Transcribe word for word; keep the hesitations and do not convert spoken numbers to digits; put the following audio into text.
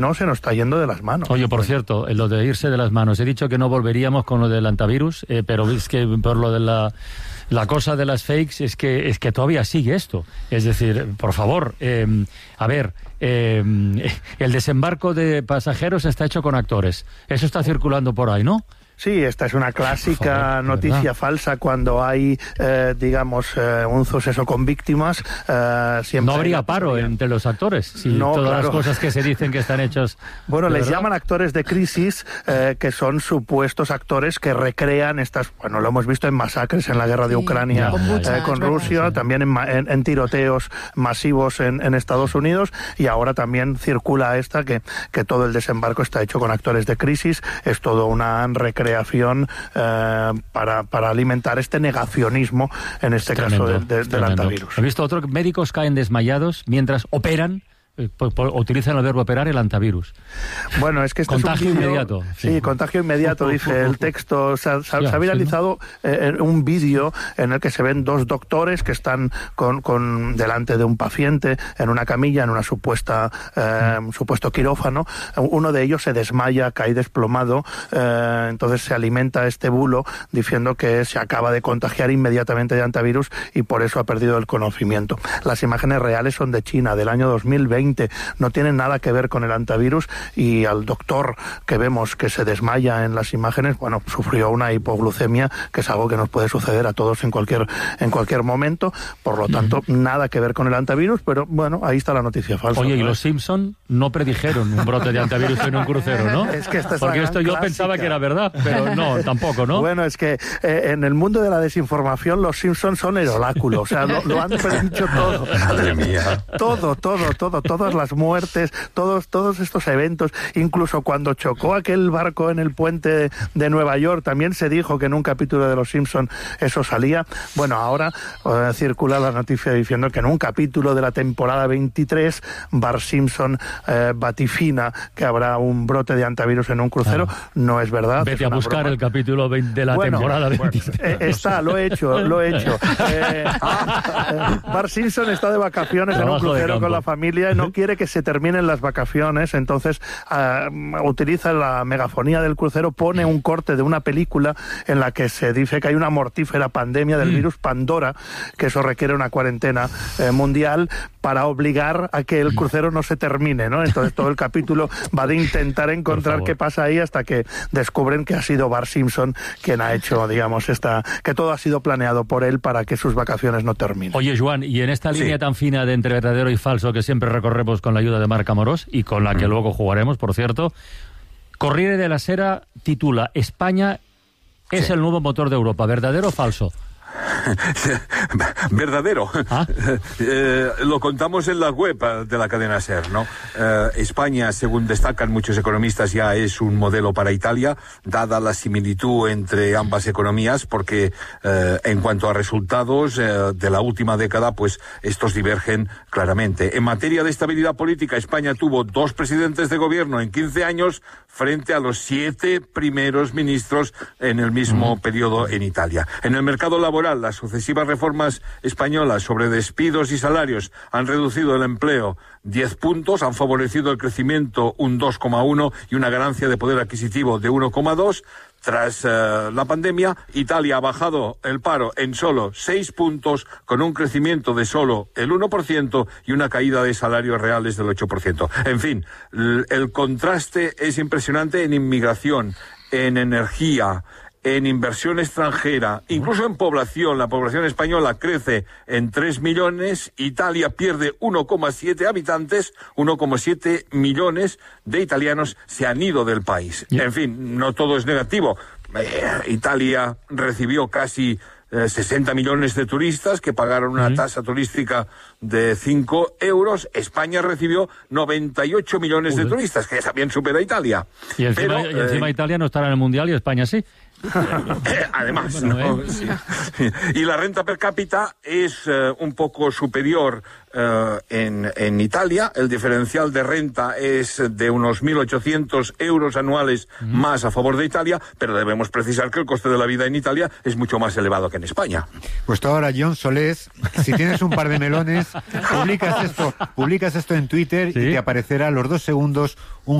No, se nos está yendo de las manos. Oye, por cierto, lo de irse de las manos, he dicho que no volveríamos con lo del antivirus, eh, pero es que por lo de la, la cosa de las fakes, es que es que todavía sigue esto. Es decir, por favor, eh, a ver, eh, el desembarco de pasajeros está hecho con actores. Eso está circulando por ahí, ¿no? Sí, esta es una clásica favor, noticia ¿verdad? falsa cuando hay, eh, digamos, eh, un suceso con víctimas. Eh, siempre no habría hay... paro entre los actores, si no, todas claro. las cosas que se dicen que están hechas... Bueno, les verdad? llaman actores de crisis, eh, que son supuestos actores que recrean estas... Bueno, lo hemos visto en masacres en la guerra de sí, Ucrania con, muchas, eh, con Rusia, sí. también en, en, en tiroteos masivos en, en Estados Unidos, y ahora también circula esta que, que todo el desembarco está hecho con actores de crisis. Es todo una recreación Eh, para, para alimentar este negacionismo, en este tremendo, caso de, de, del antivirus. He visto otro, médicos caen desmayados mientras operan, eh, por, por, utilizan el verbo operar, el antivirus. Bueno, es que este contagio es un vídeo, inmediato. Sí, sí, contagio inmediato, dice el texto. Se ha, se ha viralizado eh, un vídeo en el que se ven dos doctores que están con, con delante de un paciente en una camilla, en una supuesta eh, un supuesto quirófano. Uno de ellos se desmaya, cae desplomado, eh, entonces se alimenta este bulo diciendo que se acaba de contagiar inmediatamente de antivirus y por eso ha perdido el conocimiento. Las imágenes reales son de China, del año dos mil veinte, no tienen nada que ver con el antivirus, y al doctor que vemos que se desmaya en las imágenes, bueno, sufrió una hipoglucemia, que es algo que nos puede suceder a todos en cualquier en cualquier momento, por lo tanto, uh-huh. nada que ver con el antivirus, pero bueno, ahí está la noticia falsa. Oye, ¿no? Y los Simpson no predijeron un brote de antivirus en un crucero, ¿no? Es que esta es Porque esto yo clásica. Pensaba que era verdad, pero no, tampoco, ¿no? Bueno, es que eh, en el mundo de la desinformación los Simpsons son el oráculo, o sea, lo, lo han predicho todo. Madre mía. Todo, todo, todo, todas las muertes, todos, todos estos eventos, incluso cuando chocó aquel barco en el puente de Nueva York, también se dijo que en un capítulo de los Simpsons eso salía. Bueno, ahora eh, circula la noticia diciendo que en un capítulo de la temporada veintitrés, Bart Simpson eh, vaticina que habrá un brote de antivirus en un crucero. Ah. No es verdad. Vete es a buscar broma. el capítulo veinte de la bueno, temporada veintitrés. Bueno, eh, está, lo he hecho, lo he hecho. Eh, eh, Bart Simpson está de vacaciones Trabajo en un crucero con la familia y no quiere que se terminen las vacaciones, entonces uh, utiliza la megafonía del crucero, pone un corte de una película en la que se dice que hay una mortífera pandemia del mm. virus Pandora, que eso requiere una cuarentena eh, mundial para obligar a que el crucero no se termine, ¿no? Entonces todo el capítulo va de intentar encontrar qué pasa ahí hasta que descubren que ha sido Bart Simpson quien ha hecho, digamos, esta, que todo ha sido planeado por él para que sus vacaciones no terminen. Oye, Joan, y en esta línea sí. tan fina de entre verdadero y falso que siempre recorremos con la ayuda de Marc Amorós y con la que mm. luego jugaremos, por cierto, Corriere della Sera titula España es sí. el nuevo motor de Europa, ¿verdadero o falso? Verdadero. ¿Ah? Eh, lo contamos en la web de la cadena SER, ¿no? Eh, España, según destacan muchos economistas, ya es un modelo para Italia, dada la similitud entre ambas economías, porque eh, en cuanto a resultados eh, de la última década, pues estos divergen claramente. En materia de estabilidad política, España tuvo dos presidentes de gobierno en quince años frente a los siete primeros ministros en el mismo mm. periodo en Italia. En el mercado laboral, las sucesivas reformas españolas sobre despidos y salarios han reducido el empleo diez puntos, han favorecido el crecimiento un dos coma uno y una ganancia de poder adquisitivo de uno coma dos. Tras uh, la pandemia, Italia ha bajado el paro en solo seis puntos, con un crecimiento de solo el uno por ciento y una caída de salarios reales del ocho por ciento. En fin, l- el contraste es impresionante en inmigración, en energía, en inversión extranjera, incluso en población. La población española crece en tres millones, Italia pierde uno coma siete habitantes, uno coma siete millones de italianos se han ido del país. Yeah. En fin, no todo es negativo. Eh, Italia recibió casi eh, sesenta millones de turistas que pagaron una mm. tasa turística de cinco euros. España recibió noventa y ocho millones Uy. de turistas, que también supera a Italia. Y encima, Pero, y encima eh, Italia no estará en el Mundial y España sí. Además, ¿no? Sí. Y la renta per cápita es uh, un poco superior uh, en, en Italia. El diferencial de renta es de unos mil ochocientos euros anuales mm. más a favor de Italia, pero debemos precisar que el coste de la vida en Italia es mucho más elevado que en España. Pues tú ahora, Jon Solés, si tienes un par de melones, publicas esto, publicas esto en Twitter, ¿sí?, y te aparecerá a los dos segundos un